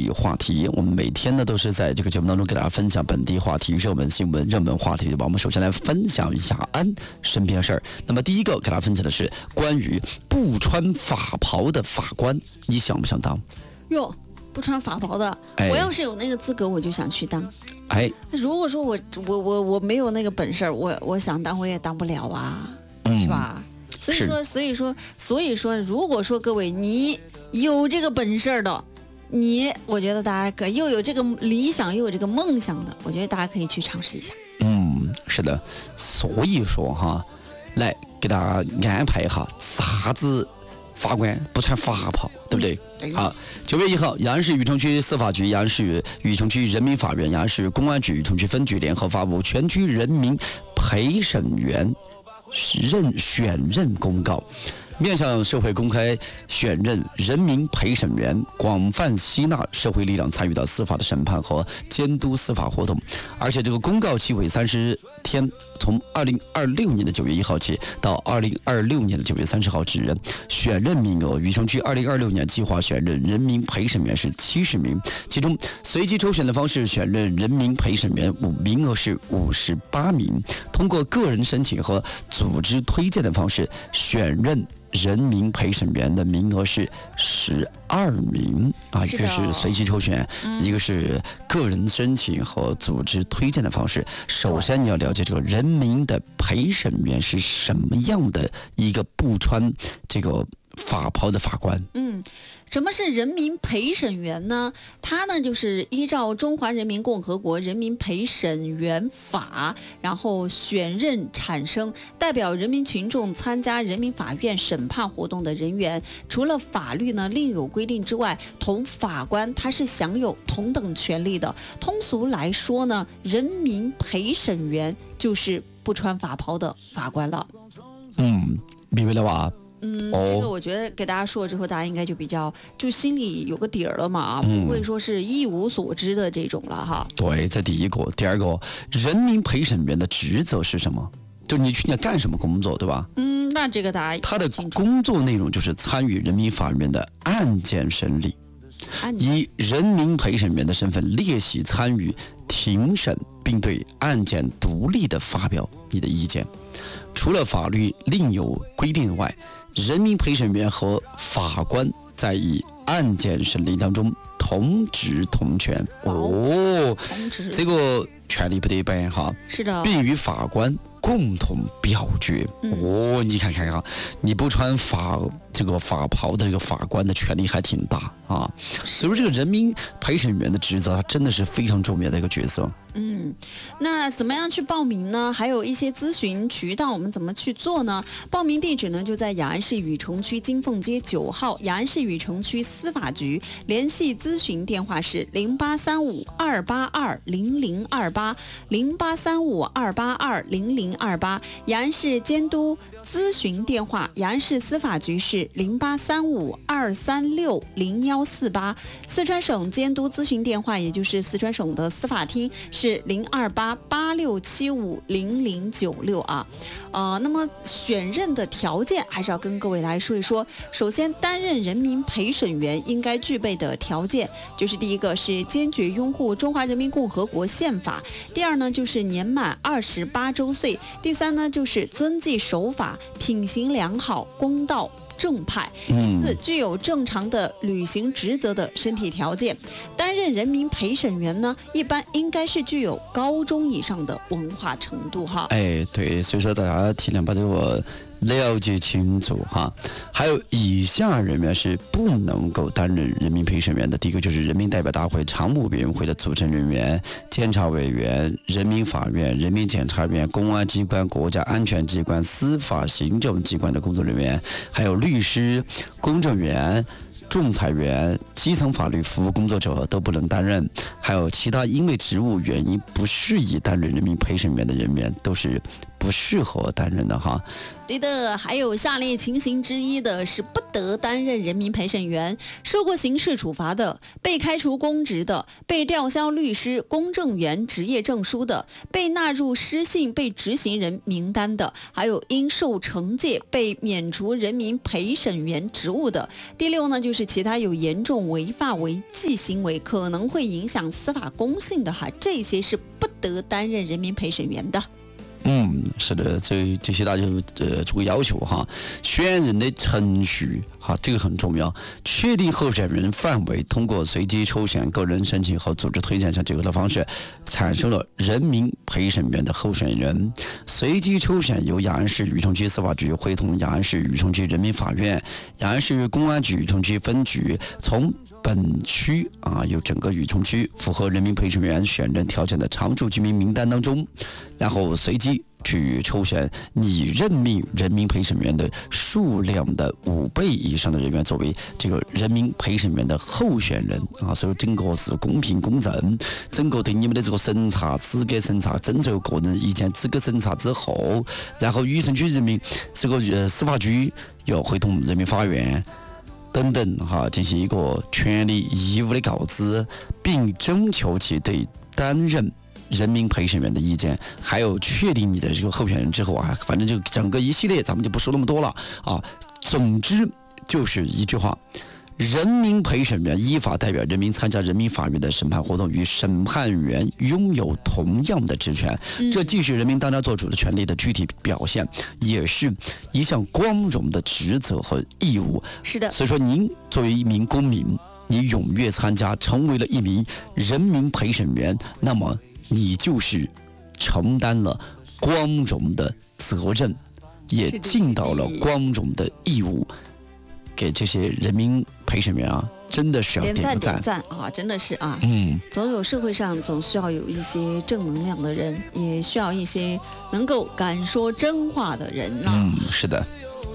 地话题。我们每天呢都是在这个节目当中给大家分享本地话题、热门新闻、热门话题，对吧？我们首先来分享一下安身边事儿。那么第一个给大家分享的是关于不穿法袍的法官，你想不想当？ 哟，不穿法袍的，我要是有那个资格，我就想去当。如果说我没有那个本事，我想当我也当不了啊，是吧？所以说，如果说各位你有这个本事的，我觉得大家又有这个理想又有这个梦想的，我觉得大家可以去尝试一下。 是的，所以说哈，来给大家安排一下啥子法官不穿法袍，对不对？好，9月1号，雅安市禹城区司法局、雅安市禹城区人民法院、雅安市公安局禹城区分局联合发布全区人民陪审员选任公告，面向社会公开选任人民陪审员，广泛吸纳社会力量参与到司法的审判和监督司法活动。而且这个公告期为30天，从2026年的9月1号起到2026年的9月30号止。选任名额，禹城区2026年计划选任人民陪审员是70名，其中随机抽选的方式选任人民陪审员名额是58名，通过个人申请和组织推荐的方式选任人民陪审员的名额是12名啊，一个是随机抽选，一个是个人申请和组织推荐的方式。首先你要了解这个人民的陪审员是什么样的一个不穿这个法袍的法官。 什么是人民陪审员呢？它呢就是依照《中华人民共和国人民陪审员法》，然后选任产生代表人民群众参加人民法院审判活动的人员。除了法律呢另有规定之外，同法官他是享有同等权利的。通俗来说呢，人民陪审员就是不穿法袍的法官了。 明白了吧？ 这个我觉得给大家说了之后，大家应该就比较就心里有个底儿了嘛，不会说是一无所知的这种了哈。 对，这第一个。第二个，人民陪审员的职责是什么？就你去干什么工作，对吧？ 那这个大家他的工作内容就是参与人民法院的案件审理，以人民陪审员的身份列席参与庭审，并对案件独立的发表你的意见。除了法律另有规定外，人民陪审员和法官在以案件审理当中同职同权。这个权利不得一般哈。 是的， 并与法官共同表决。你看看哈，你不穿法袍的这个法官的权力还挺大啊。所以说这个人民陪审员的职责，他真的是非常重要的一个角色。 那怎么样去报名呢？还有一些咨询渠道，我们怎么去做呢？报名地址呢就在雅安市禹城区金凤街9号雅安市禹城区司法局，联系咨询电话是0835-282-0028，0835-282-0028。雅安市监督咨询电话，雅安市司法局是0835-236-0148。四川省监督咨询电话，也就是四川省的司法厅是02886750096啊。那么选任的条件还是要跟各位来说一说。首先，担任人民陪审员应该具备的条件，就是第一个是坚决拥护中华人民共和国宪法，第二呢就是年满28周岁，第三呢就是遵纪守法、品行良好、公道正派，第四，具有正常的履行职责的身体条件。担任人民陪审员呢，一般应该是具有高中以上的文化程度哈。 对，所以说大家尽量把这个了解清楚哈。还有以下人员是不能够担任人民陪审员的。第一个就是人民代表大会常务委员会的组成人员、监察委员、人民法院、人民检察院、公安机关、国家安全机关、司法行政机关的工作人员，还有律师、公证员、仲裁员、基层法律服务工作者都不能担任。还有其他因为职务原因不适宜担任人民陪审员的人员都是不适合担任的哈。 对的，还有下列情形之一的是不得担任人民陪审员：受过刑事处罚的、被开除公职的、被吊销律师、公证员职业证书的、被纳入失信被执行人名单的，还有因受惩戒被免除人民陪审员职务的。第六呢，就是其他有严重违法违纪行为，可能会影响司法公信的哈，这些是不得担任人民陪审员的。 是的，这些大家注意要求哈。选人的程序哈，这个很重要。确定候选人范围，通过随机抽选、个人申请和组织推荐相结合的方式，产生了人民陪审员的候选人。随机抽选由雅安市禹城区司法局会同雅安市禹城区人民法院、雅安市公安局禹城区分局从本区有整个禹城区符合人民陪审员选任条件的常住居民名单当中，然后随机去抽选拟任命人民陪审员的数量的5倍以上的人员作为这个人民陪审员的候选人所以整个是公平公正，整个对你们的这个审查、资格审查、征求个人意见、资格审查之后，然后禹城区人民这个司法局要会同人民法院等等进行一个权利义务的告知，并征求其对担任人民陪审员的意见，还有确定你的这个候选人之后反正就整个一系列咱们就不说那么多了总之就是一句话，人民陪审员依法代表人民参加人民法院的审判活动，与审判员拥有同样的职权，这既是人民当家作主的权利的具体表现，也是一项光荣的职责和义务。 是的， 所以说您作为一名公民，你踊跃参加，成为了一名人民陪审员，那么你就是承担了光荣的责任，也尽到了光荣的义务。给这些人民陪审员真的是要点个赞真的是总有社会上总需要有一些正能量的人，也需要一些能够敢说真话的人是的。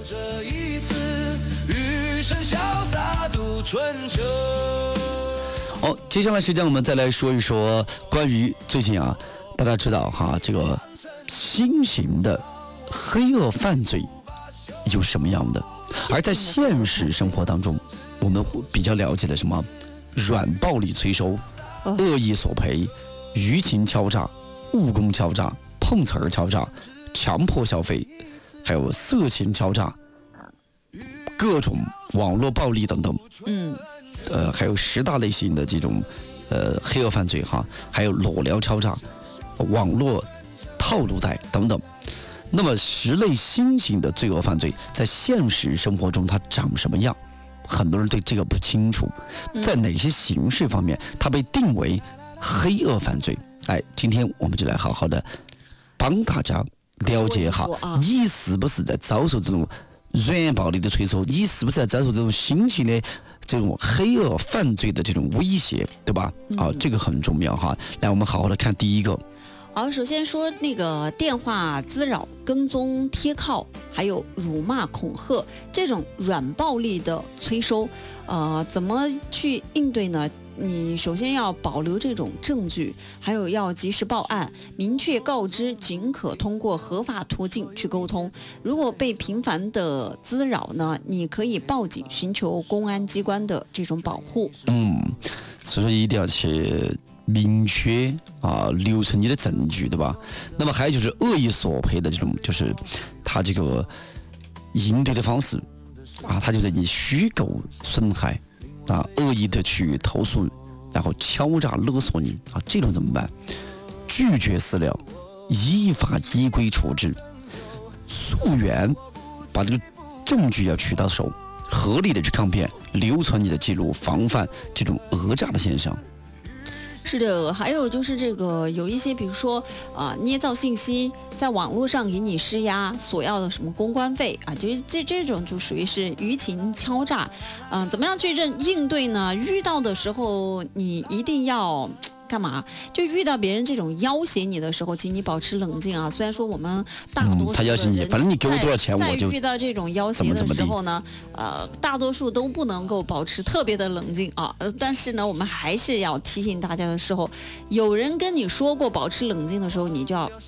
接下来时间我们再来说一说关于最近大家知道这个新型的黑恶犯罪有什么样的，而在现实生活当中我们比较了解的什么软暴力催收、恶意索赔、舆情敲诈、误工敲诈、碰瓷儿敲诈、强迫消费，还有色情敲诈、各种网络暴力等等还有10大类型的这种黑恶犯罪还有裸聊敲诈、网络套路贷等等。那么10类新型的罪恶犯罪在现实生活中它长什么样，很多人对这个不清楚，在哪些形式方面它被定为黑恶犯罪。今天我们就来好好的帮大家了解你是不是在遭受这种软暴力的催收，你是不是在遭受这种新型的这种黑恶犯罪的这种威胁，对吧？这个很重要来，我们好好的看第一个。 首先说那个电话滋扰、跟踪、贴靠，还有辱骂、恐吓这种软暴力的催收，怎么去应对呢？你首先要保留这种证据，还有要及时报案，明确告知，尽可通过合法途径去沟通。如果被频繁的滋扰呢，你可以报警，寻求公安机关的这种保护。 所以说一定要去明确留存你的证据，对吧？那么还有就是恶意索赔的这种，就是他这个应对的方式他就是你虚构损害恶意的去投诉，然后敲诈勒索你这种怎么办？拒绝私了，依法依规处置，溯源，把这个证据要取到手，合理的去抗辩，留存你的记录，防范这种讹诈的现象。 是的，还有就是这个有一些，比如说捏造信息，在网络上给你施压，索要的什么公关费就是这种就属于是舆情敲诈。怎么样去应对呢？遇到的时候你一定要干嘛？就遇到别人这种要挟你的时候，请你保持冷静虽然说我们大多数他要挟你，反正你给我多少钱，我就遇到这种要挟的时候呢，大多数都不能够保持特别的冷静但是呢，我们还是要提醒大家的时候，有人跟你说过保持冷静的时候，你就要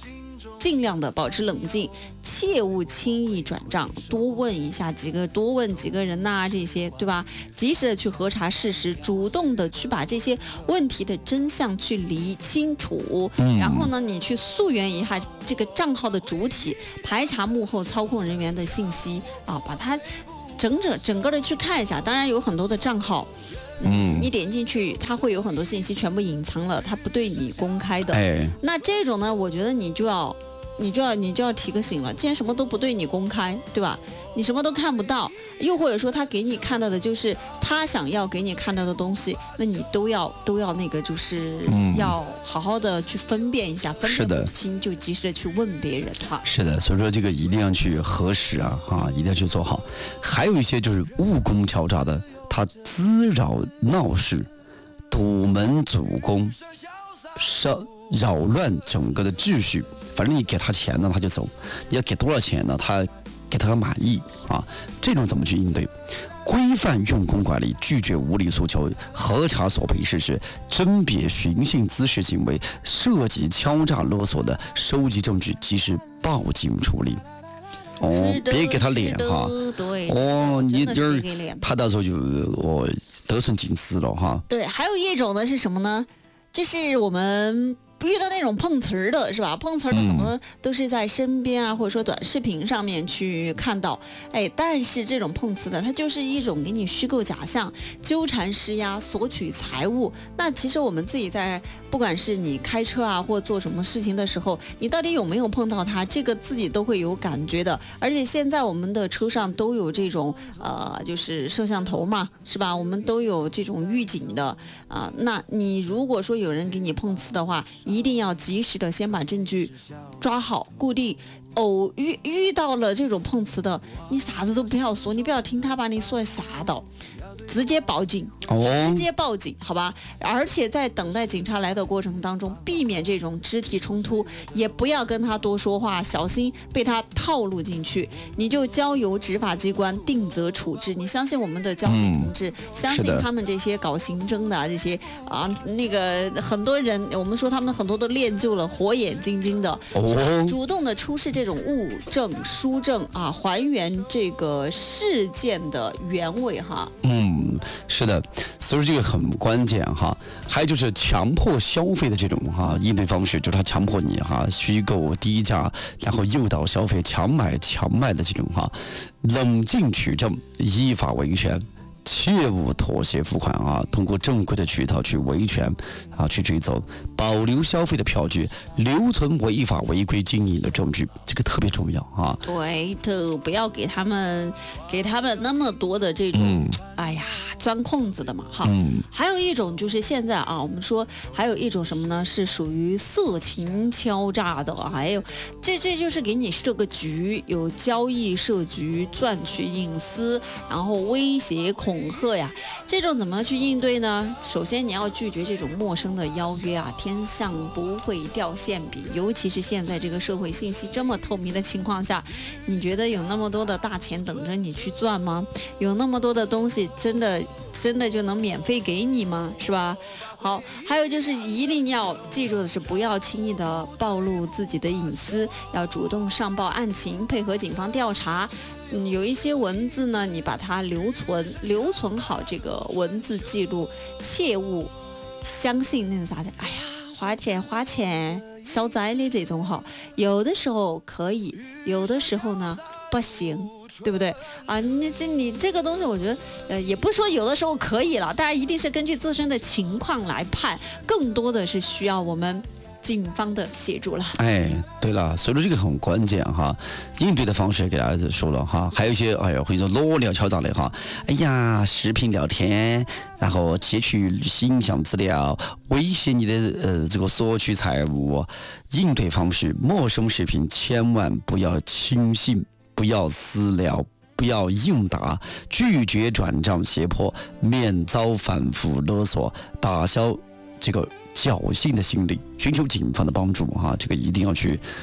尽量的保持冷静，切勿轻易转账，多问几个人呐，这些对吧？及时的去核查事实，主动的去把这些问题的真相去理清楚，然后呢，你去溯源一下这个账号的主体，排查幕后操控人员的信息啊，把它整个的去看一下。当然有很多的账号。你点进去，它会有很多信息全部隐藏了，它不对你公开的。那这种呢，我觉得你就要提个醒了。既然什么都不对你公开，对吧？你什么都看不到，又或者说他给你看到的就是他想要给你看到的东西，那你都要那个，就是要好好的去分辨一下，分辨不清就及时的去问别人哈。 是的，所以说这个一定要去核实一定要去做好。还有一些就是误攻敲诈的。他滋扰闹事，堵门阻攻，扰乱整个的秩序。反正你给他钱呢，他就走；你要给多少钱呢，他给他满意啊。这种怎么去应对？规范用工管理，拒绝无理诉求，核查索赔事实，甄别寻衅滋事行为，涉及敲诈勒索的，收集证据，及时报警处理。别给他脸哈！ 对， 你就是他到时候就得寸进尺了哈。 对，还有一种呢是什么呢？就是我们遇到那种碰瓷儿的是吧？碰瓷儿的很多都是在身边啊，或者说短视频上面去看到，但是这种碰瓷的，它就是一种给你虚构假象，纠缠施压，索取财物。那其实我们自己在不管是你开车啊，或做什么事情的时候，你到底有没有碰到它，这个自己都会有感觉的。而且现在我们的车上都有这种就是摄像头嘛，是吧？我们都有这种预警的那你如果说有人给你碰瓷的话，一定要及时的先把证据抓好固定。遇到了这种碰瓷的，你啥子都不要说，你不要听他把你说吓到，直接报警，好吧？而且在等待警察来的过程当中，避免这种肢体冲突，也不要跟他多说话，小心被他套路进去。你就交由执法机关定责处置。你相信我们的交警同志，相信他们这些搞刑侦的这些那个很多人，我们说他们很多都练就了火眼金睛的，主动的出示这种物证、书证还原这个事件的原委哈。 是的，所以说这个很关键哈。还有就是强迫消费的这种应对方式，就是他强迫你虚构低价，然后诱导消费、强买的这种冷静取证，依法维权。切勿妥协付款通过正规的渠道去维权去追责，保留消费的票据，留存违法违规经营的证据，这个特别重要对的，不要给他们那么多的这种钻空子的嘛还有一种就是现在我们说还有一种什么呢？是属于色情敲诈的，还有这就是给你设个局，有交易设局，赚取隐私，然后威胁恐吓呀，这种怎么去应对呢？首先你要拒绝这种陌生的邀约天上不会掉馅饼，尤其是现在这个社会信息这么透明的情况下，你觉得有那么多的大钱等着你去赚吗？有那么多的东西真的就能免费给你吗？是吧？好，还有就是一定要记住的是，不要轻易的暴露自己的隐私，要主动上报案情，配合警方调查。有一些文字呢，你把它留存好这个文字记录，切勿相信那个啥的，花钱消灾的这种有的时候可以，有的时候呢不行，对不对你这个东西我觉得也不是说有的时候可以了，大家一定是根据自身的情况来判，更多的是需要我们警方的协助了。 对了，所以说这个很关键应对的方式给大家说了还有一些会说裸聊敲诈类视频聊天，然后窃取形象资料，威胁你的这个索取财物。应对方式，陌生视频千万不要轻信，不要私聊，不要应答，拒绝转账胁迫，免遭反复勒索，打消这个侥幸的心理，寻求警方的帮助这个一定要去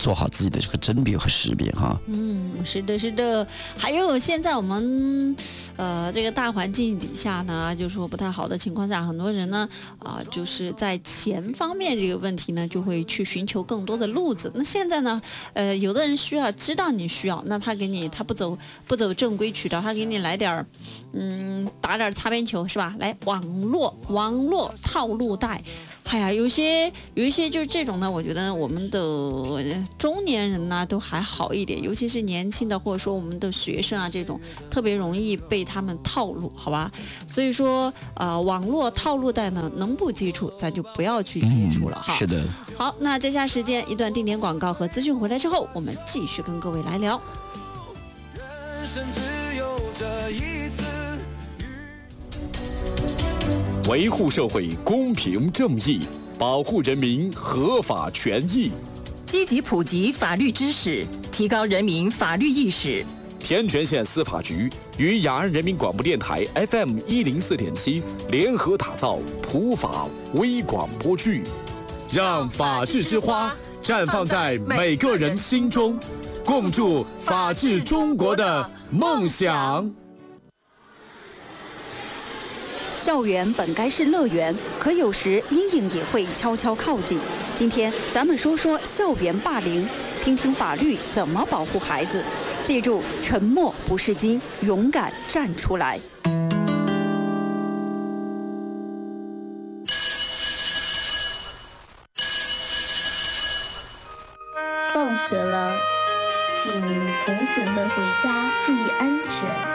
做好自己的这个甄别和识别哈。 是的，是的。还有现在我们这个大环境底下呢，就说不太好的情况下，很多人呢就是在钱方面这个问题呢，就会去寻求更多的路子。那现在呢，有的人需要知道你需要，那他不走正规渠道，他给你来点打点擦边球是吧？来网络套路贷。哎呀，有一些就是这种呢，我觉得我们的中年人呢都还好一点，尤其是年轻的或者说我们的学生啊，这种特别容易被他们套路，好吧？所以说网络套路贷呢，能不接触咱就不要去接触了哈。 是的。 好，那接下来时间一段定点广告和资讯回来之后，我们继续跟各位来聊。 人生只有这一次。 维护社会公平正义，保护人民合法权益， 积极普及法律知识，提高人民法律意识。 天全县司法局与雅安人民广播电台 FM104.7 联合打造普法微广播剧，让法治之花绽放在每个人心中，共筑法治中国的梦想。 校园本该是乐园，可有时阴影也会悄悄靠近。今天咱们说说校园霸凌，听听法律怎么保护孩子。记住，沉默不是金，勇敢站出来。 放学了，请同学们回家注意安全。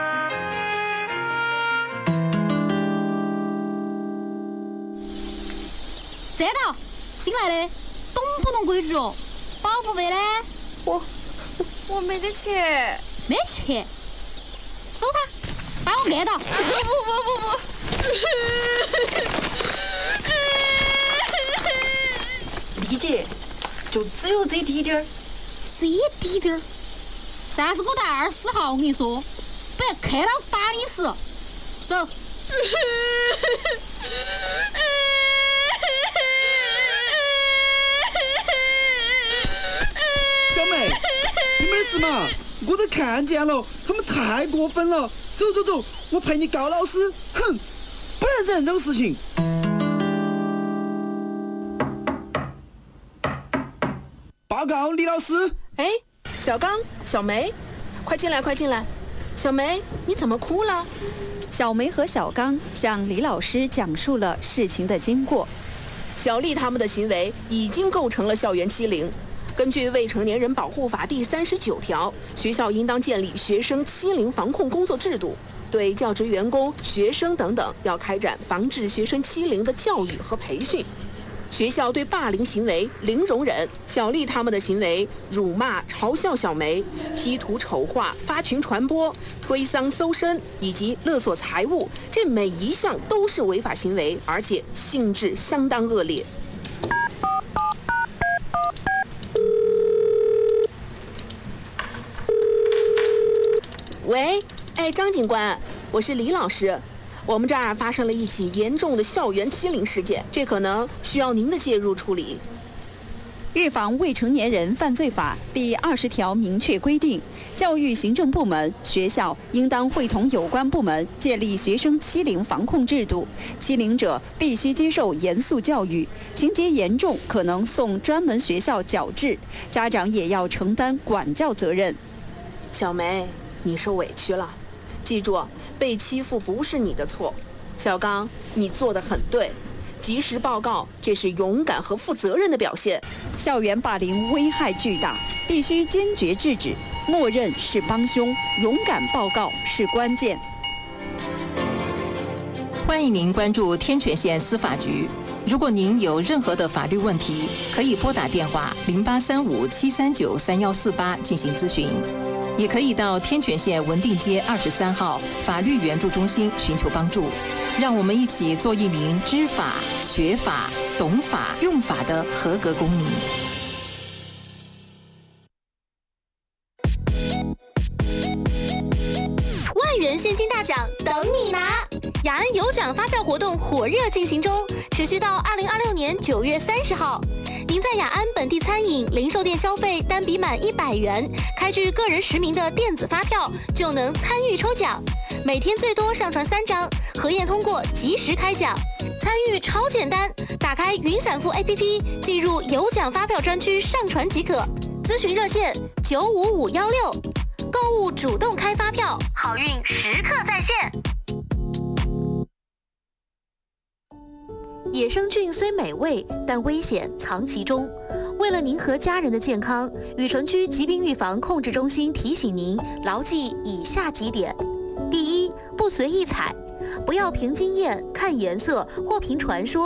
站到，新来的，懂不懂规矩哦？保护费呢？ 我没得钱。 没钱？收他，把我按到。 不。理解，就只有这滴点儿。 这滴点儿？下次给我带24号，我跟你说，不然看老师打你死。走。 小妹，你没事嘛？我都看见了，他们太过分了。走，我陪你告老师。哼，不能整这种事情。报告李老师。 哎，小刚、小梅，快进来！小梅，你怎么哭了？ 小梅和小刚向李老师讲述了事情的经过。 小丽他们的行为已经构成了校园欺凌。根据《未成年人保护法》第39条，学校应当建立学生欺凌防控工作制度，对教职员工、学生等等要开展防治学生欺凌的教育和培训。学校对霸凌行为零容忍，小丽他们的行为辱骂、嘲笑小梅、P 图丑化、发群传播、推搡搜身以及勒索财物，这每一项都是违法行为，而且性质相当恶劣。喂，张警官，我是李老师。我们这儿发生了一起严重的校园欺凌事件，这可能需要您的介入处理。 预防未成年人犯罪法第20条明确规定，教育行政部门、学校应当会同有关部门建立学生欺凌防控制度，欺凌者必须接受严肃教育，情节严重可能送专门学校矫治，家长也要承担管教责任。 小梅，你受委屈了，记住，被欺负不是你的错。小刚，你做得很对，及时报告，这是勇敢和负责任的表现。 校园霸凌危害巨大，必须坚决制止，默认是帮凶，勇敢报告是关键。 欢迎您关注天全县司法局。如果您有任何的法律问题，可以拨打电话0835-739-3148进行咨询，也可以到天全县文定街23号法律援助中心寻求帮助。让我们一起做一名知法、学法、懂法、用法的合格公民。 万元现金大奖等你拿！雅安有奖发票活动火热进行中，持续到2026年9月30号。 您在雅安本地餐饮零售店消费单笔满100元，开具个人实名的电子发票，就能参与抽奖。每天最多上传3张，核验通过及时开奖。参与超简单，打开云闪付 APP， 进入有奖发票专区上传即可。咨询热线95516，购物主动开发票，好运时刻在线。野生菌虽美味，但危险藏其中。为了您和家人的健康，雨城区疾病预防控制中心提醒您牢记以下几点：第一，不随意采，不要凭经验、看颜色或凭传说